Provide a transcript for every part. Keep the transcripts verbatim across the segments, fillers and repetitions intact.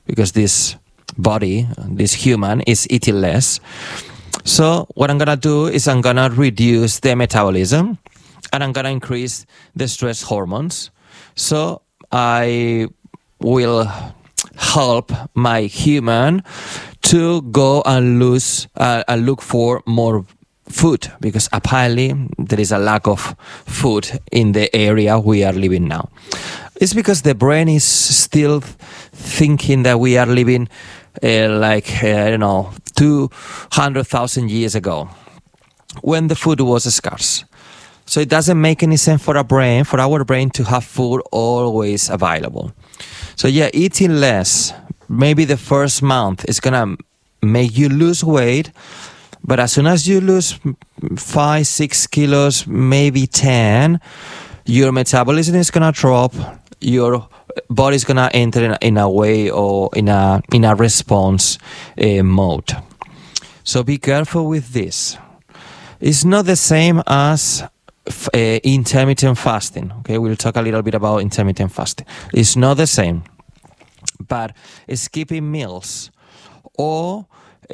because this body, this human, is eating less. So what I'm gonna do is I'm gonna reduce the metabolism, and I'm gonna increase the stress hormones. So I will help my human to go and lose uh, and look for more food, because apparently there is a lack of food in the area we are living now. It's because the brain is still thinking that we are living uh, like uh, I don't know two hundred thousand years ago, when the food was scarce. So it doesn't make any sense for our brain, for our brain to have food always available. So yeah, eating less, maybe the first month is gonna make you lose weight, but as soon as you lose five, six kilos, maybe ten, your metabolism is gonna drop. Your body is gonna enter in a, in a way or in a in a response uh, mode. So be careful with this. It's not the same as f- uh, intermittent fasting. Okay, we'll talk a little bit about intermittent fasting. It's not the same, but skipping meals or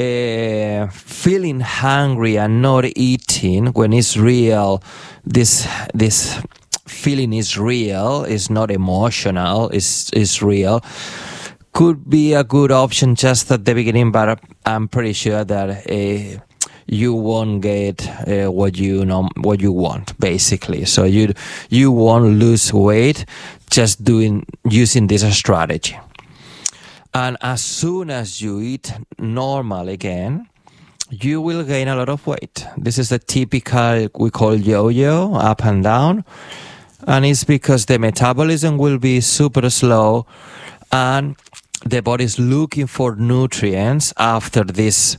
uh, feeling hungry and not eating when it's real, this this feeling is real, is not emotional, is is real, could be a good option just at the beginning, but I'm pretty sure that uh, you won't get uh, what you know what you want, basically. So you you won't lose weight just doing using this strategy. And as soon as you eat normal again, you will gain a lot of weight. This is the typical, we call yo-yo, up and down. And it's because the metabolism will be super slow and the body is looking for nutrients after these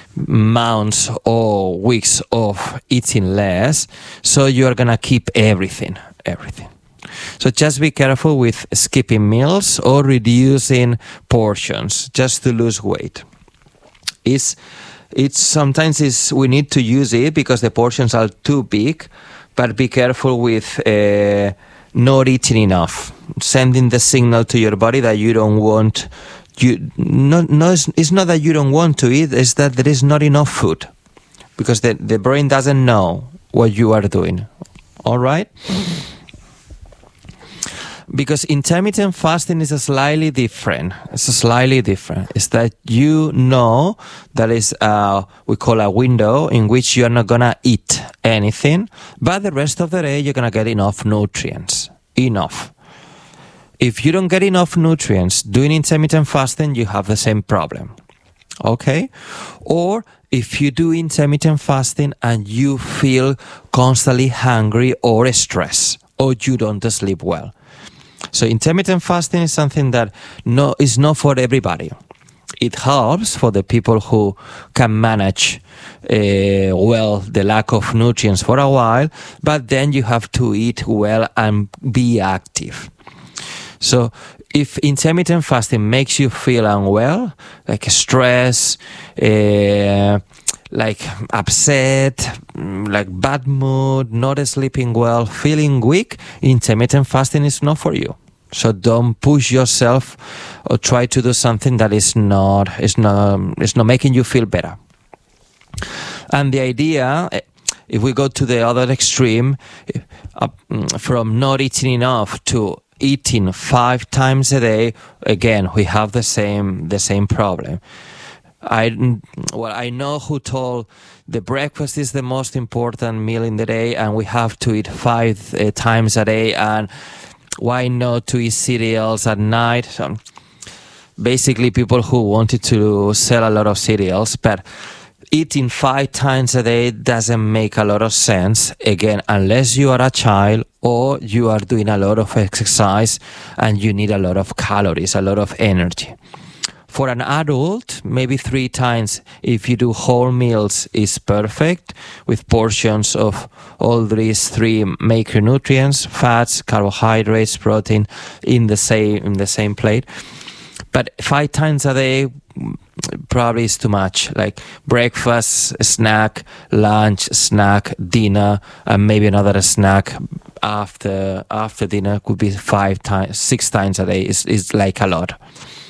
months or weeks of eating less. So you're going to keep everything, everything. So just be careful with skipping meals or reducing portions just to lose weight. It's, it's sometimes it's, we need to use it because the portions are too big, but be careful with uh, not eating enough, sending the signal to your body that you don't want. You no, no, it's, it's not that you don't want to eat; it's that there is not enough food, because the the brain doesn't know what you are doing. All right. Because intermittent fasting is a slightly different. It's a slightly different. It's that you know that is uh we call a window in which you're not gonna eat anything, but the rest of the day you're gonna get enough nutrients. Enough. If you don't get enough nutrients doing intermittent fasting, you have the same problem. Okay? Or if you do intermittent fasting and you feel constantly hungry or stressed, or you don't sleep well. So intermittent fasting is something that no is not for everybody. It helps for the people who can manage uh, well the lack of nutrients for a while, but then you have to eat well and be active. So if intermittent fasting makes you feel unwell, like stress, uh, like upset, like bad mood, not sleeping well, feeling weak, intermittent fasting is not for you. So don't push yourself or try to do something that is not is not is not making you feel better. And the idea, if we go to the other extreme, uh, from not eating enough to eating five times a day, again we have the same the same problem. I well I know who told the breakfast is the most important meal in the day, and we have to eat five uh, times a day, and why not to eat cereals at night? So basically, people who wanted to sell a lot of cereals, but eating five times a day doesn't make a lot of sense. Again, unless you are a child or you are doing a lot of exercise and you need a lot of calories, a lot of energy. For an adult, maybe three times if you do whole meals is perfect, with portions of all these three macronutrients, fats, carbohydrates, protein in the same in the same plate. But five times a day probably is too much. Like breakfast, snack, lunch, snack, dinner, and maybe another snack after after dinner could be five times, six times a day. Is is like a lot.